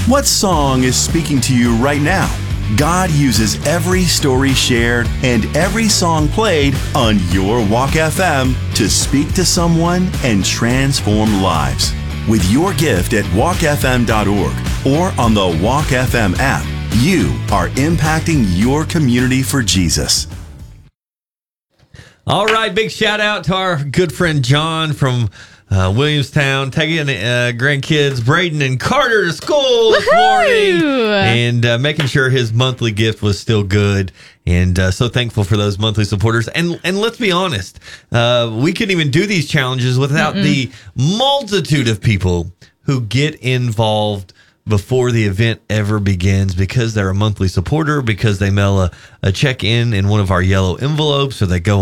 What song is speaking to you right now? God uses every story shared and every song played on your Walk FM to speak to someone and transform lives. With your gift at walkfm.org or on the Walk FM app, you are impacting your community for Jesus. All right, big shout out to our good friend John from Williamstown, taking grandkids Braden and Carter to school this morning and making sure his monthly gift was still good. And so thankful for those monthly supporters. And let's be honest, we couldn't even do these challenges without the multitude of people who get involved before the event ever begins, because they're a monthly supporter, because they mail a check in one of our yellow envelopes, or they go